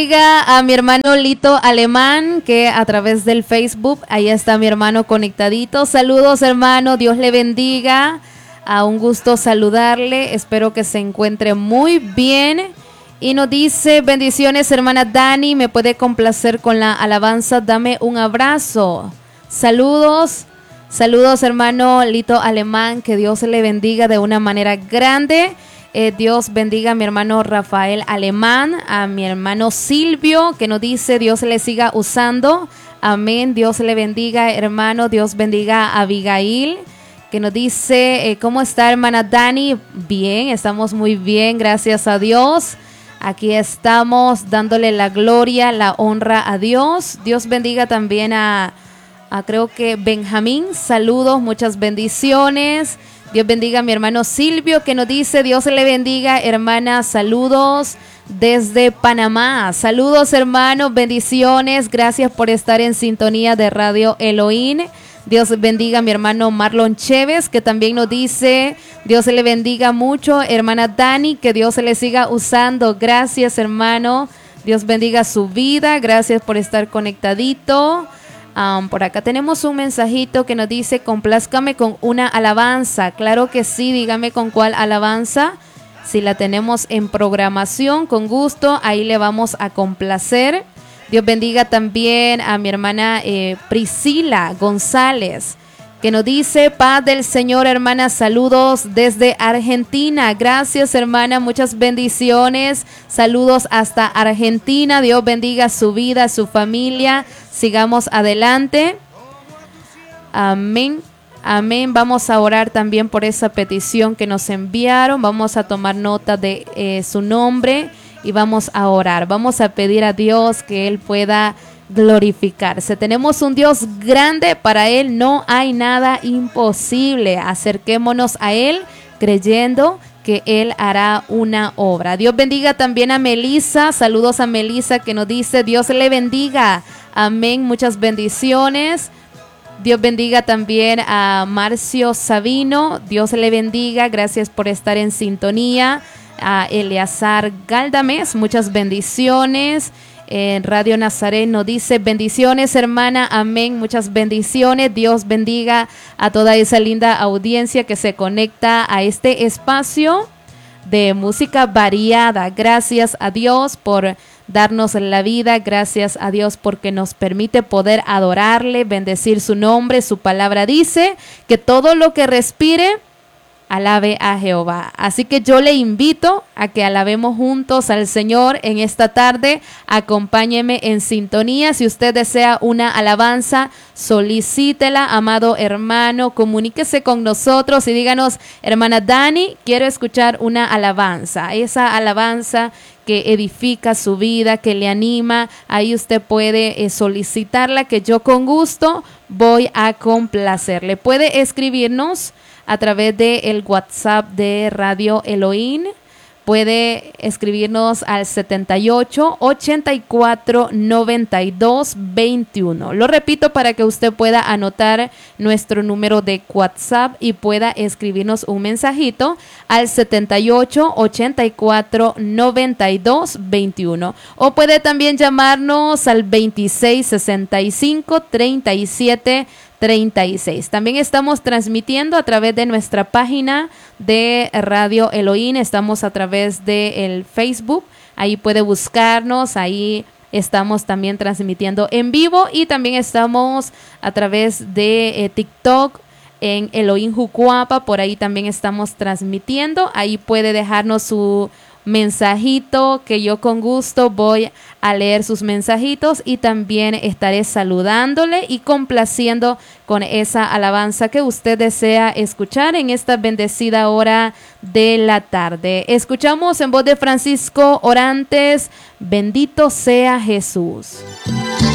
A mi hermano Lito Alemán, que a través del Facebook, ahí está mi hermano conectadito. Saludos, hermano, Dios le bendiga. Un gusto saludarle, espero que se encuentre muy bien. Y nos dice: bendiciones, hermana Dani, me puede complacer con la alabanza, dame un abrazo. Saludos, saludos, hermano Lito Alemán, que Dios le bendiga de una manera grande. Dios bendiga a mi hermano Rafael Alemán, a mi hermano Silvio, que nos dice: Dios le siga usando. Amén, Dios le bendiga, hermano. Dios bendiga a Abigail, que nos dice: ¿cómo está, hermana Dani? Bien, estamos muy bien, gracias a Dios. Aquí estamos dándole la gloria, la honra a Dios. Dios bendiga también a creo que Benjamín. Saludos, muchas bendiciones. Dios bendiga a mi hermano Silvio, que nos dice: Dios le bendiga, hermana, saludos desde Panamá. Saludos, hermanos, bendiciones, gracias por estar en sintonía de Radio Elohim. Dios bendiga a mi hermano Marlon Chévez, que también nos dice: Dios le bendiga mucho, hermana Dani, que Dios le siga usando. Gracias, hermano, Dios bendiga su vida, gracias por estar conectadito. Por acá tenemos un mensajito que nos dice: complázcame con una alabanza. Claro que sí, dígame con cuál alabanza. Si la tenemos en programación, con gusto, ahí le vamos a complacer. Dios bendiga también a mi hermana Priscila González, que nos dice: paz del Señor, hermana, saludos desde Argentina. Gracias, hermana, muchas bendiciones. Saludos hasta Argentina. Dios bendiga su vida, su familia. Sigamos adelante. Amén. Amén. Vamos a orar también por esa petición que nos enviaron. Vamos a tomar nota de su nombre y vamos a orar. Vamos a pedir a Dios que Él pueda glorificarse. Tenemos un Dios grande, para Él no hay nada imposible. Acerquémonos a Él creyendo que Él hará una obra. Dios bendiga también a Melissa. Saludos a Melissa, que nos dice: Dios le bendiga. Amén, muchas bendiciones. Dios bendiga también a Marcio Sabino. Dios le bendiga, gracias por estar en sintonía. A Eleazar Galdames, muchas bendiciones. En Radio Nazaret nos dice: bendiciones, hermana, amén, muchas bendiciones. Dios bendiga a toda esa linda audiencia que se conecta a este espacio de música variada. Gracias a Dios por darnos la vida, gracias a Dios porque nos permite poder adorarle, bendecir su nombre. Su palabra dice que todo lo que respire alabe a Jehová. Así que yo le invito a que alabemos juntos al Señor en esta tarde. Acompáñeme en sintonía. Si usted desea una alabanza, solicítela, amado hermano. Comuníquese con nosotros y díganos: hermana Dani, quiero escuchar una alabanza. Esa alabanza que edifica su vida, que le anima, ahí usted puede solicitarla, que yo con gusto voy a complacerle. Puede escribirnos a través del WhatsApp de Radio Elohim. Puede escribirnos al 78 84 92 21. Lo repito para que usted pueda anotar nuestro número de WhatsApp y pueda escribirnos un mensajito al 78 84 92 21. O puede también llamarnos al 26 65 37 36. También estamos transmitiendo a través de nuestra página de Radio Elohim. Estamos a través del Facebook. Ahí puede buscarnos. Ahí estamos también transmitiendo en vivo. Y también estamos a través de TikTok en Elohim Jucuapa. Por ahí también estamos transmitiendo. Ahí puede dejarnos su mensajito, que yo con gusto voy a leer sus mensajitos y también estaré saludándole y complaciendo con esa alabanza que usted desea escuchar en esta bendecida hora de la tarde. Escuchamos en voz de Francisco Orantes: bendito sea Jesús.